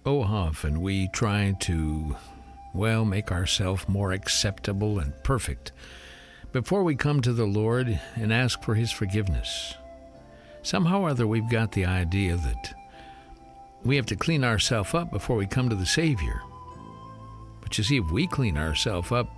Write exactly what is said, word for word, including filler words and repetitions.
Oh, how often we try to, well, make ourselves more acceptable and perfect before we come to the Lord and ask for His forgiveness. Somehow or other, we've got the idea that we have to clean ourselves up before we come to the Savior. But you see, if we clean ourselves up